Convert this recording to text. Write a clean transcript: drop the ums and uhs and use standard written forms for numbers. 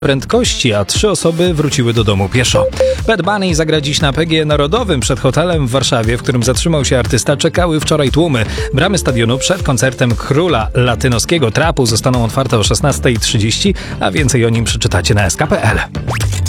prędkości, a 3 osoby wróciły do domu pieszo. Bad Bunny zagra dziś na PGE Narodowym. Przed hotelem w Warszawie, w którym zatrzymał się artysta, czekały wczoraj tłumy. Bramy stadionu przed koncertem króla latynoskiego trapu zostaną otwarte o 16:30, a więcej o nim przeczytacie na sk.pl.